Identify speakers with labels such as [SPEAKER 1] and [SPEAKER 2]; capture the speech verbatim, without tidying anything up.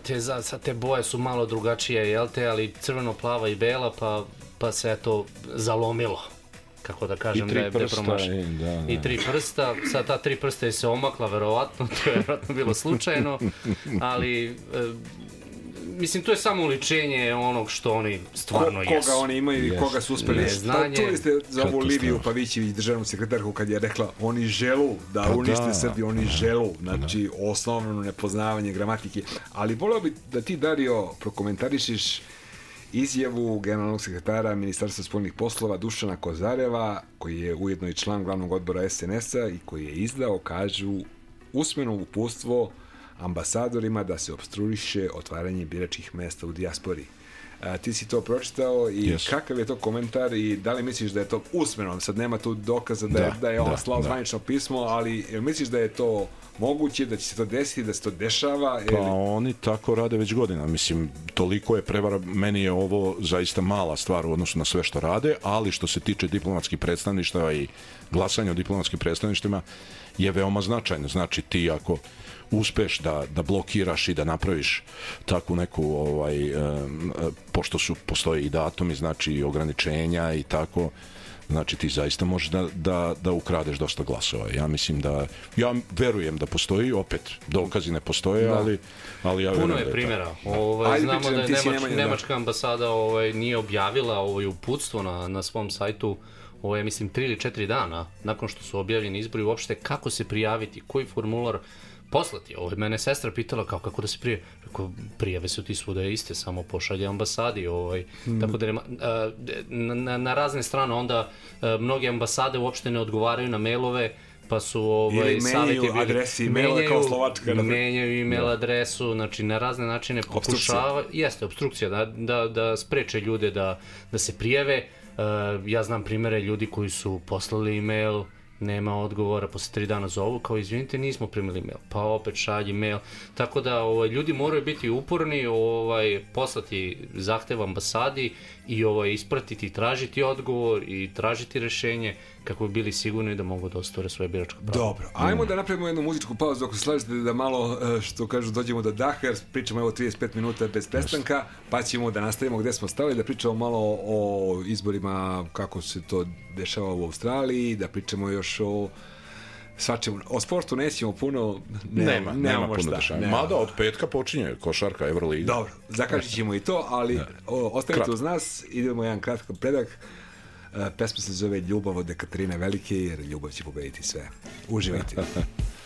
[SPEAKER 1] te, za, sad te boje su malo drugačije, jel te, ali crveno, plava i bela, pa, pa se eto zalomilo. Kako da kažem, da je promašeno. I, da, da. I tri prsta, sad ta tri prsta je se omakla, verovatno, to je verovatno bilo slučajno, ali e, mislim, to je samo uličenje onog što oni stvarno
[SPEAKER 2] Ko,
[SPEAKER 1] jesu.
[SPEAKER 2] Koga oni imaju i yes. koga su uspeli.
[SPEAKER 1] Neznanje.
[SPEAKER 2] Čuli ste za ovu Liviju Pavićević, državnu sekretarku, kad je rekla oni želu da pa unište da. Srbiju, oni želu, znači da. osnovno nepoznavanje gramatike. Ali voleo bi da ti, Dario, prokomentarišiš izjavu generalnog sekretara Ministarstva spoljnih poslova Dušana Kozareva, koji je ujedno i član glavnog odbora es en es a i koji je izdao, kažu, usmeno uputstvo ambasadorima da se opstruiše otvaranje biračkih mesta u dijaspori. A, ti si to pročitao i yes. kakav je to komentar i da li misliš da je to usmeno? Sad nema tu dokaza da, da je, da je on da, slao da. zvanično pismo, ali misliš da je to moguće, da će se to desiti, da se to dešava?
[SPEAKER 3] Pa ili... oni tako rade već godina. Mislim, toliko je prevara, meni je ovo zaista mala stvar u odnosu na sve što rade, ali što se tiče diplomatskih predstavništava i glasanja o diplomatskim predstavništvima je veoma značajno. Znači, ti ako uspeš da, da blokiraš i da napraviš takvu neku, ovaj, um, pošto su, postoje i datumi, znači i ograničenja i tako, znači ti zaista možeš da, da, da ukradeš dosta glasova. Ja mislim da, ja verujem da postoji, opet, dokazi ne postoje, da. ali, ali ja
[SPEAKER 1] Puno
[SPEAKER 3] verujem
[SPEAKER 1] je
[SPEAKER 3] da je
[SPEAKER 1] primjera. Ovaj, znamo da je Nemač, Nemačka ambasada ovaj, nije objavila ovaj, uputstvo na, na svom sajtu, ovaj, mislim, tri ili četiri dana nakon što su objavljeni izbori, uopšte kako se prijaviti, koji formular poslati. Ovo, mene sestra pitala kao kako da se prije, kako prijave su ti svuda iste, samo pošalje ambasadi. Ovaj. Mm. Tako da nema, na, na razne strane onda mnoge ambasade uopšte ne odgovaraju na mailove, pa su ovaj,
[SPEAKER 2] ili menjaju adresi e-maila kao Slovačka.
[SPEAKER 1] Menjaju e-mail adresu, znači na razne načine pokušava, jeste, obstrukcija, da, da, da spreče ljude da, da se prijave. Ja znam primere ljudi koji su poslali e-mail, nema odgovora, posle tri dana zovu, kao izvinite, nismo primili mail, pa opet šalji mail, tako da ovaj, ljudi moraju biti uporni, ovaj, poslati zahtev ambasadi i ovaj, ispratiti, tražiti odgovor i tražiti rešenje kako bi bili sigurni da mogu da ostvare svoje biračko pravo.
[SPEAKER 2] Dobro, ajmo mm. da napravimo jednu muzičku pauzu, ako se slažete da malo, što kažu, dođemo do daha, jer pričamo evo trideset pet minuta bez prestanka, pa ćemo da nastavimo gde smo stali, da pričamo malo o izborima, kako se to dešava u Australiji, da pričamo još o svačemu. O sportu nećemo puno, ne,
[SPEAKER 3] nema, nema, nema puno dešava. Mada od petka počinje košarka Euroliga.
[SPEAKER 2] Dobro, zakažit ćemo i to, ali da. ostavite Krat. uz nas, idemo jedan kratko predak. Pesma se zove Ljubav od Ekaterine Velike, jer ljubav će pobediti sve. Uživajte.